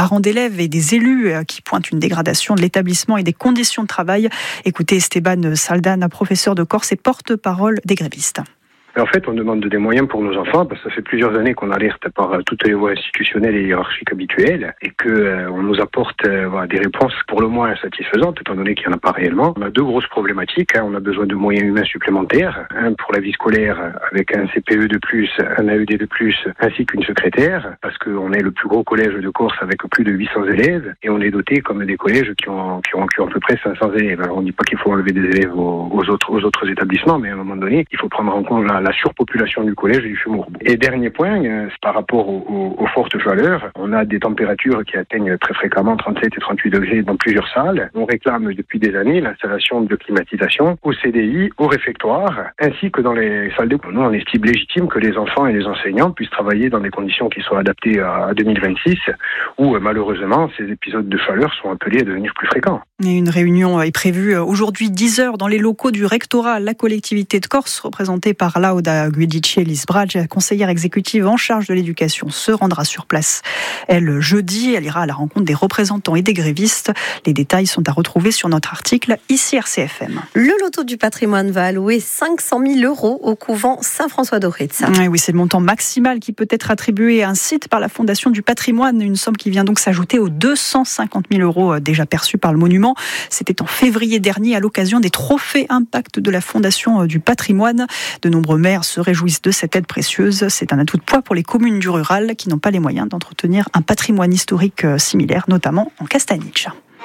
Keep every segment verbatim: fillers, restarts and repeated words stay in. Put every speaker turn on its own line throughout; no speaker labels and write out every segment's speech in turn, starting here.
parents d'élèves et des élus qui pointent une dégradation de l'établissement et des conditions de travail. Écoutez Esteban Saldana, professeur de Corse et porte-parole des grévistes.
En fait, on demande des moyens pour nos enfants parce que ça fait plusieurs années qu'on alerte par toutes les voies institutionnelles et hiérarchiques habituelles et que euh, on nous apporte euh, voilà, des réponses pour le moins satisfaisantes étant donné qu'il n'y en a pas réellement. On a deux grosses problématiques. Hein. On a besoin de moyens humains supplémentaires, un pour la vie scolaire avec un C P E de plus, un A E D de plus, ainsi qu'une secrétaire parce qu'on est le plus gros collège de Corse avec plus de huit cents élèves et on est doté comme des collèges qui ont qui ont, qui ont à peu près cinq cents élèves. Alors, on ne dit pas qu'il faut enlever des élèves aux, aux autres aux autres établissements, mais à un moment donné, il faut prendre en compte la la surpopulation du collège et du Fumourbo. Et dernier point, euh, c'est par rapport aux, aux, aux fortes chaleurs. On a des températures qui atteignent très fréquemment trente-sept et trente-huit degrés dans plusieurs salles. On réclame depuis des années l'installation de climatisation au C D I, au réfectoire, ainsi que dans les salles de cours. Nous, on estime légitime que les enfants et les enseignants puissent travailler dans des conditions qui soient adaptées à deux mille vingt-six, où euh, malheureusement, ces épisodes de chaleur sont appelés à devenir plus fréquents.
Et une réunion est prévue aujourd'hui dix heures dans les locaux du rectorat. La collectivité de Corse, représentée par Lauda Guidici-Lisbrage, conseillère exécutive en charge de l'éducation, se rendra sur place. Elle, jeudi, elle ira à la rencontre des représentants et des grévistes. Les détails sont à retrouver sur notre article ici R C F M.
Le loto du patrimoine va allouer cinq cent mille euros au couvent Saint-François-d'Orez.
Oui, c'est le montant maximal qui peut être attribué à un site par la Fondation du patrimoine. Une somme qui vient donc s'ajouter aux deux cent cinquante mille euros déjà perçus par le monument. C'était en février dernier à l'occasion des trophées Impact de la Fondation du patrimoine. De nombreux maires se réjouissent de cette aide précieuse. C'est un atout de poids pour les communes du rural qui n'ont pas les moyens d'entretenir un patrimoine historique similaire, notamment en Castaniche.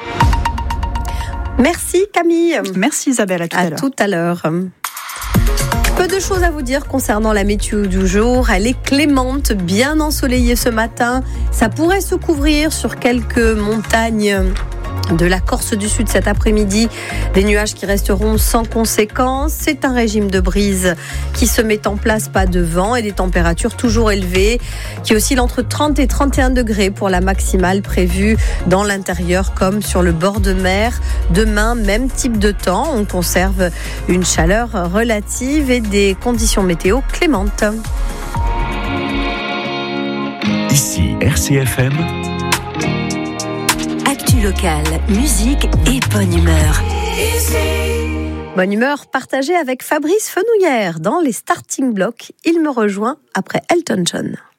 Merci Camille.
Merci Isabelle, à tout à,
à
l'heure.
tout à l'heure. Peu de choses à vous dire concernant la météo du jour. Elle est clémente, bien ensoleillée ce matin. Ça pourrait se couvrir sur quelques montagnes de la Corse du Sud cet après-midi. Des nuages qui resteront sans conséquence. C'est un régime de brise qui se met en place, pas de vent et des températures toujours élevées qui oscillent entre trente et trente et un degrés pour la maximale prévue dans l'intérieur comme sur le bord de mer. Demain, même type de temps. On conserve une chaleur relative et des conditions météo clémentes.
Ici R C F M.
Actu locale, musique et bonne humeur.
Bonne humeur partagée avec Fabrice Fenouillère dans les starting blocks. Il me rejoint après Elton John.